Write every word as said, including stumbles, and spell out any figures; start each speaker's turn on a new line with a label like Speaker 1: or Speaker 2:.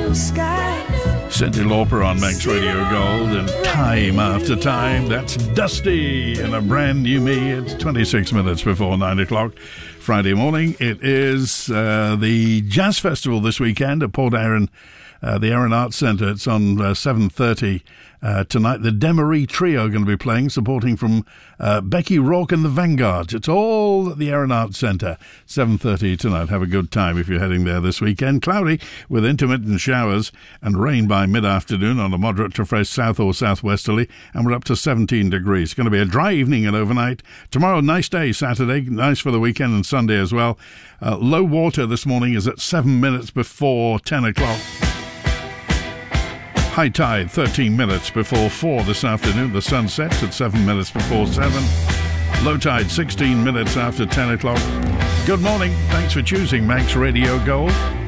Speaker 1: Cyndi Lauper on Max Radio Gold, and time after time, that's Dusty in a brand new me. It's twenty-six minutes before nine o'clock Friday morning. It is uh, the Jazz Festival this weekend at Port Erin, uh, the Erin Arts Centre. It's on uh, seven thirty uh, tonight. The Demery Trio are going to be playing, supporting from uh, Becky Rourke and the Vanguards. It's all at the Erin Arts Centre, seven thirty tonight. Have a good time if you're heading there this weekend. Cloudy with intermittent showers and rain by mid-afternoon on a moderate to fresh south or southwesterly, and we're up to seventeen degrees. It's going to be a dry evening and overnight. Tomorrow, nice day, Saturday, nice for the weekend, and Sunday as well. Uh, low water this morning is at seven minutes before ten o'clock. High tide, thirteen minutes before four this afternoon. The sun sets at seven minutes before seven. Low tide, sixteen minutes after ten o'clock. Good morning. Thanks for choosing Max Radio Gold.